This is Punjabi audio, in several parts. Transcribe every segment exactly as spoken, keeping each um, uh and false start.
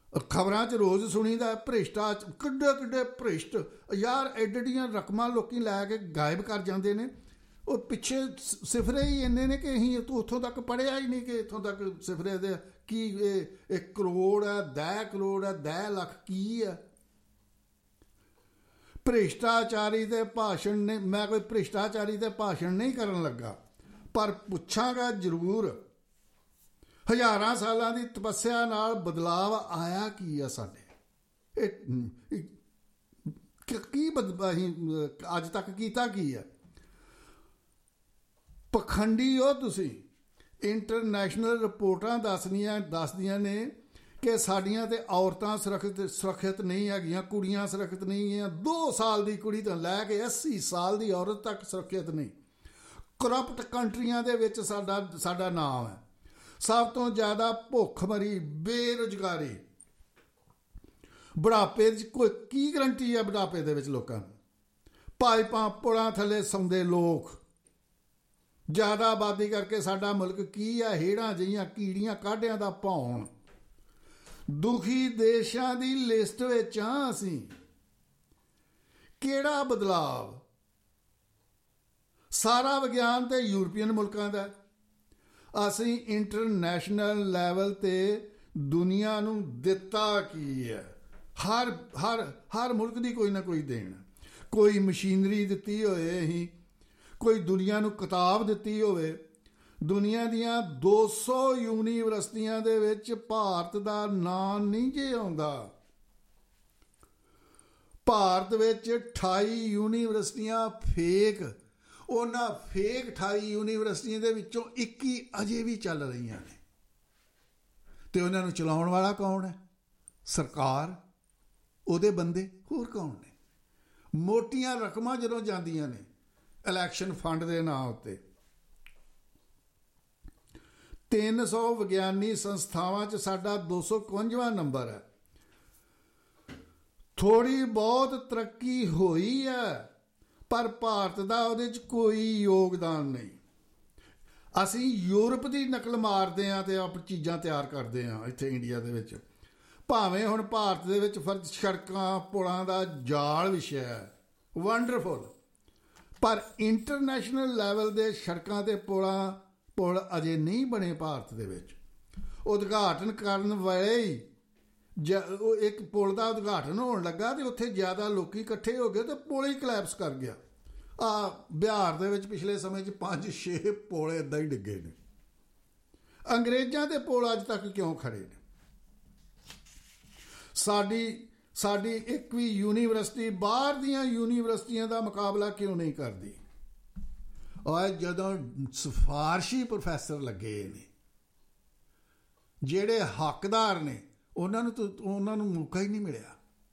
ਖਬਰਾਂ 'ਚ ਰੋਜ਼ ਸੁਣੀਦਾ ਭ੍ਰਿਸ਼ਟਾਚਾਰ, ਕਿੱਡੇ ਕਿੱਡੇ ਭ੍ਰਿਸ਼ਟ ਯਾਰ, ਐਡੀਆਂ ਰਕਮਾਂ ਲੋਕੀ ਲੈ ਕੇ ਗਾਇਬ ਕਰ ਜਾਂਦੇ ਨੇ। ਉਹ ਪਿੱਛੇ ਸਿਫਰੇ ਹੀ ਇੰਨੇ ਨੇ ਕਿ ਅਸੀਂ ਤੂੰ ਉੱਥੋਂ ਤੱਕ ਪੜ੍ਹਿਆ ਹੀ ਨਹੀਂ ਕਿ ਇੱਥੋਂ ਤੱਕ ਸਿਫਰੇ ਦੇ ਕੀ ਇਹ ਇੱਕ ਕਰੋੜ ਹੈ, ਦਸ ਕਰੋੜ ਹੈ, ਦਸ ਲੱਖ ਕੀ ਹੈ। ਭ੍ਰਿਸ਼ਟਾਚਾਰੀ ਦੇ ਭਾਸ਼ਣ ਨੇ, ਮੈਂ ਕੋਈ ਭ੍ਰਿਸ਼ਟਾਚਾਰੀ ਦੇ ਭਾਸ਼ਣ ਨਹੀਂ ਕਰਨ ਲੱਗਾ, ਪਰ ਪੁੱਛਾਂਗਾ ਜ਼ਰੂਰ ਹਜ਼ਾਰਾਂ ਸਾਲਾਂ ਦੀ ਤਪੱਸਿਆ ਨਾਲ ਬਦਲਾਵ ਆਇਆ ਕੀ ਆ ਸਾਡੇ? ਇਹ ਕੀ ਬਦ ਅਸੀਂ ਅੱਜ ਤੱਕ ਕੀਤਾ ਕੀ ਆ? ਪਖੰਡੀ ਹੋ ਤੁਸੀਂ। ਇੰਟਰਨੈਸ਼ਨਲ ਰਿਪੋਰਟਾਂ ਦੱਸਦੀਆਂ ਦੱਸਦੀਆਂ ਨੇ ਕਿ ਸਾਡੀਆਂ ਤੇ ਔਰਤਾਂ ਸੁਰੱਖਿਅਤ ਸੁਰੱਖਿਅਤ ਨਹੀਂ ਹੈਗੀਆਂ, ਕੁੜੀਆਂ ਸੁਰੱਖਿਅਤ ਨਹੀਂ ਹੈਗੀਆਂ। ਦੋ ਸਾਲ ਦੀ ਕੁੜੀ ਤੋਂ ਲੈ ਕੇ ਅੱਸੀ ਸਾਲ ਦੀ ਔਰਤ ਤੱਕ ਸੁਰੱਖਿਅਤ ਨਹੀਂ। ਕਰਪਟ ਕੰਟਰੀਆਂ ਦੇ ਵਿੱਚ ਸਾਡਾ ਸਾਡਾ ਨਾਮ ਹੈ। ਸਭ ਤੋਂ ਜ਼ਿਆਦਾ ਭੁੱਖਮਰੀ, ਬੇਰੁਜ਼ਗਾਰੀ, ਬੁਢਾਪੇ 'ਚ ਕੋਈ ਕੀ ਗਰੰਟੀ ਹੈ ਬੁਢਾਪੇ ਦੇ ਵਿੱਚ ਲੋਕਾਂ ਨੂੰ? ਪਾਈਪਾਂ ਪੁਲਾਂ ਥੱਲੇ ਸੌਂਦੇ ਲੋਕ, ਜ਼ਿਆਦਾ ਆਬਾਦੀ ਕਰਕੇ ਸਾਡਾ ਮੁਲਕ ਕੀ ਹੈ? ਹੇੜਾਂ ਜਿਹੀਆਂ ਕੀੜੀਆਂ ਕਾਢਿਆਂ ਦਾ ਭੌਣ। ਦੁਖੀ ਦੇਸ਼ਾਂ ਦੀ ਲਿਸਟ ਵਿੱਚ ਹਾਂ ਅਸੀਂ। ਕਿਹੜਾ ਬਦਲਾਵ? ਸਾਰਾ ਵਿਗਿਆਨ ਤੇ ਯੂਰਪੀਅਨ ਮੁਲਕਾਂ ਦਾ। ਅਸੀਂ ਇੰਟਰਨੈਸ਼ਨਲ ਲੈਵਲ 'ਤੇ ਦੁਨੀਆ ਨੂੰ ਦਿੱਤਾ ਕੀ ਹੈ? ਹਰ ਹਰ ਹਰ ਮੁਲਕ ਦੀ ਕੋਈ ਨਾ ਕੋਈ ਦੇਣ। ਕੋਈ ਮਸ਼ੀਨਰੀ ਦਿੱਤੀ ਹੋਵੇ ਅਸੀਂ, ਕੋਈ ਦੁਨੀਆ ਨੂੰ ਕਿਤਾਬ ਦਿੱਤੀ ਹੋਵੇ। ਦੁਨੀਆ ਦੀਆਂ ਦੋ ਸੌ ਯੂਨੀਵਰਸਿਟੀਆਂ ਦੇ ਵਿੱਚ ਭਾਰਤ ਦਾ ਨਾਂ ਨਹੀਂ ਜੇ ਆਉਂਦਾ। ਭਾਰਤ ਵਿੱਚ ਅਠਾਈ ਯੂਨੀਵਰਸਿਟੀਆਂ ਫੇਕ। ਉਹਨਾਂ ਫੇਕ ਅਠਾਈ ਯੂਨੀਵਰਸਿਟੀਆਂ ਦੇ ਵਿੱਚੋਂ ਇੱਕੀ ਅਜੇ ਵੀ ਚੱਲ ਰਹੀਆਂ ਨੇ, ਤੇ ਉਹਨਾਂ ਨੂੰ ਚਲਾਉਣ ਵਾਲਾ ਕੌਣ ਹੈ? ਸਰਕਾਰ, ਉਹਦੇ ਬੰਦੇ, ਹੋਰ ਕੌਣ ਨੇ? ਮੋਟੀਆਂ ਰਕਮਾਂ ਜਦੋਂ ਜਾਂਦੀਆਂ ਨੇ ਇਲੈਕਸ਼ਨ ਫੰਡ ਦੇ ਨਾਂ ਉੱਤੇ। ਤਿੰਨ ਸੌ ਵਿਗਿਆਨੀ ਸੰਸਥਾਵਾਂ 'ਚ ਸਾਡਾ ਦੋ ਸੌ ਇਕਵੰਜਵਾਂ ਨੰਬਰ ਹੈ। ਥੋੜ੍ਹੀ ਬਹੁਤ ਤਰੱਕੀ ਹੋਈ ਹੈ, ਪਰ ਭਾਰਤ ਦਾ ਉਹਦੇ 'ਚ ਕੋਈ ਯੋਗਦਾਨ ਨਹੀਂ। ਅਸੀਂ ਯੂਰਪ ਦੀ ਨਕਲ ਮਾਰਦੇ ਹਾਂ ਅਤੇ ਆਪ ਚੀਜ਼ਾਂ ਤਿਆਰ ਕਰਦੇ ਹਾਂ ਇੱਥੇ ਇੰਡੀਆ ਦੇ ਵਿੱਚ। ਭਾਵੇਂ ਹੁਣ ਭਾਰਤ ਦੇ ਵਿੱਚ ਫਰਜ਼ ਸੜਕਾਂ ਪੁਲਾਂ ਦਾ ਜਾਲ ਵਿਛਿਆ ਹੈ, ਵੰਡਰਫੁਲ, ਪਰ ਇੰਟਰਨੈਸ਼ਨਲ ਲੈਵਲ ਦੇ ਸੜਕਾਂ ਅਤੇ ਪੁਲਾਂ ਪੁਲ ਅਜੇ ਨਹੀਂ ਬਣੇ ਭਾਰਤ ਦੇ ਵਿੱਚ। ਉਦਘਾਟਨ ਕਰਨ ਵੇਲੇ ਹੀ ਜ ਉਹ ਇੱਕ ਪੁਲ ਦਾ ਉਦਘਾਟਨ ਹੋਣ ਲੱਗਾ ਅਤੇ ਉੱਥੇ ਜ਼ਿਆਦਾ ਲੋਕ ਇਕੱਠੇ ਹੋ ਗਏ ਅਤੇ ਪੁਲ ਹੀ ਕਲੈਪਸ ਕਰ ਗਿਆ। ਆ ਬਿਹਾਰ ਦੇ ਵਿੱਚ ਪਿਛਲੇ ਸਮੇਂ 'ਚ ਪੰਜ ਛੇ ਪੁਲ ਇੱਦਾਂ ਹੀ ਡਿੱਗੇ ਨੇ। ਅੰਗਰੇਜ਼ਾਂ ਦੇ ਪੁਲ ਅੱਜ ਤੱਕ ਕਿਉਂ ਖੜ੍ਹੇ ਨੇ? ਸਾਡੀ ਸਾਡੀ ਇੱਕ ਵੀ ਯੂਨੀਵਰਸਿਟੀ ਬਾਹਰ ਦੀਆਂ ਯੂਨੀਵਰਸਿਟੀਆਂ ਦਾ ਮੁਕਾਬਲਾ ਕਿਉਂ ਨਹੀਂ ਕਰਦੀ? ਔਰ ਜਦੋਂ ਸਿਫਾਰਸ਼ੀ ਪ੍ਰੋਫੈਸਰ ਲੱਗੇ ਨੇ, ਜਿਹੜੇ ਹੱਕਦਾਰ ਨੇ, ਉਹਨਾਂ ਨੂੰ ਤਾਂ ਉਹਨਾਂ ਨੂੰ ਮੌਕਾ ਹੀ ਨਹੀਂ ਮਿਲਿਆ।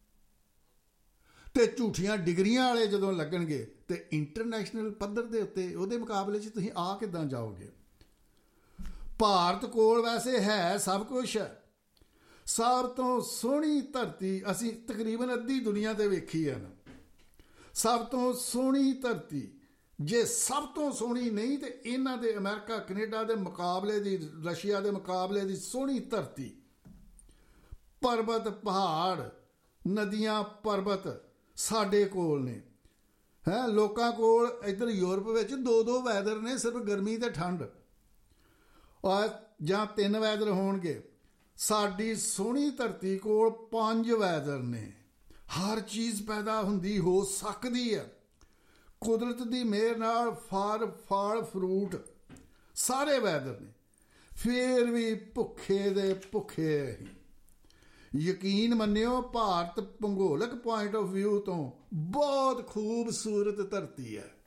ਅਤੇ ਝੂਠੀਆਂ ਡਿਗਰੀਆਂ ਵਾਲੇ ਜਦੋਂ ਲੱਗਣਗੇ ਤਾਂ ਇੰਟਰਨੈਸ਼ਨਲ ਪੱਧਰ ਦੇ ਉੱਤੇ ਉਹਦੇ ਮੁਕਾਬਲੇ 'ਚ ਤੁਸੀਂ ਆ ਕਿੱਦਾਂ ਜਾਓਗੇ? ਭਾਰਤ ਕੋਲ ਵੈਸੇ ਹੈ ਸਭ ਕੁਛ ਹੈ। ਸਭ ਤੋਂ ਸੋਹਣੀ ਧਰਤੀ ਅਸੀਂ ਤਕਰੀਬਨ ਅੱਧੀ ਦੁਨੀਆ 'ਤੇ ਵੇਖੀ ਹੈ ਨਾ। ਸਭ ਤੋਂ ਸੋਹਣੀ ਧਰਤੀ, ਜੇ ਸਭ ਤੋਂ ਸੋਹਣੀ ਨਹੀਂ ਤੇ ਇਹਨਾਂ ਦੇ ਅਮਰੀਕਾ ਕੈਨੇਡਾ ਦੇ ਮੁਕਾਬਲੇ ਦੀ, ਰਸ਼ੀਆ ਦੇ ਮੁਕਾਬਲੇ ਦੀ ਸੋਹਣੀ ਧਰਤੀ। ਪਰਬਤ ਪਹਾੜ, ਨਦੀਆਂ ਪਰਬਤ ਸਾਡੇ ਕੋਲ ਨੇ। ਹੈਂ, ਲੋਕਾਂ ਕੋਲ ਇੱਧਰ ਯੂਰਪ ਵਿੱਚ ਦੋ ਦੋ ਵੈਦਰ ਨੇ, ਸਿਰਫ ਗਰਮੀ ਅਤੇ ਠੰਡ, ਔਰ ਜਾਂ ਤਿੰਨ ਵੈਦਰ ਹੋਣਗੇ। ਸਾਡੀ ਸੋਹਣੀ ਧਰਤੀ ਕੋਲ ਪੰਜ ਵੈਦਰ ਨੇ। ਹਰ ਚੀਜ਼ ਪੈਦਾ ਹੁੰਦੀ ਹੋ ਸਕਦੀ ਹੈ ਕੁਦਰਤ ਦੀ ਮਿਹਰ ਨਾਲ। ਫਲ ਫਲ ਫਰੂਟ ਸਾਰੇ ਵੈਦਰ ਨੇ, ਫਿਰ ਵੀ ਭੁੱਖੇ ਦੇ ਭੁੱਖੇ ਅਸੀਂ। ਯਕੀਨ ਮੰਨਿਓ, ਭਾਰਤ ਭੂਗੋਲਿਕ ਪੁਆਇੰਟ ਆਫ ਵਿਊ ਤੋਂ ਬਹੁਤ ਖੂਬਸੂਰਤ ਧਰਤੀ ਹੈ,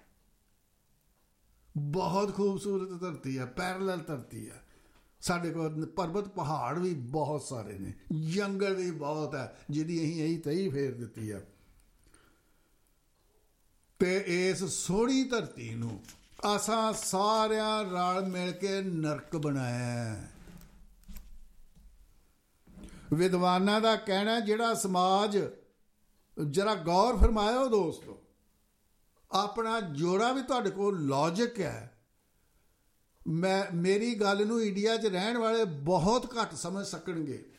ਬਹੁਤ ਖੂਬਸੂਰਤ ਧਰਤੀ ਹੈ, ਪੈਰਲਲ ਧਰਤੀ ਹੈ। ਸਾਡੇ ਕੋਲ ਪਰਬਤ ਪਹਾੜ ਵੀ ਬਹੁਤ ਸਾਰੇ ਨੇ, ਜੰਗਲ ਵੀ ਬਹੁਤ ਹੈ, ਜਿਹਦੀ ਅਸੀਂ ਇਹੀ ਤਹੀ ਫੇਰ ਦਿੱਤੀ ਹੈ। ਅਤੇ ਇਸ ਸੋਹਣੀ ਧਰਤੀ ਨੂੰ ਅਸਾਂ ਸਾਰਿਆਂ ਰਲ ਮਿਲ ਕੇ ਨਰਕ ਬਣਾਇਆ। ਵਿਦਵਾਨਾਂ ਦਾ ਕਹਿਣਾ, ਜਿਹੜਾ ਸਮਾਜ, ਜਰਾ ਗੌਰ ਫਰਮਾਇਓ ਦੋਸਤੋ, ਆਪਣਾ ਜੋੜਾ ਵੀ ਤੁਹਾਡੇ ਕੋਲ ਲੌਜਿਕ ਹੈ। ਮੈਂ ਮੇਰੀ ਗੱਲ ਨੂੰ ਇੰਡੀਆ 'ਚ ਰਹਿਣ ਵਾਲੇ ਬਹੁਤ ਘੱਟ ਸਮਝ ਸਕਣਗੇ।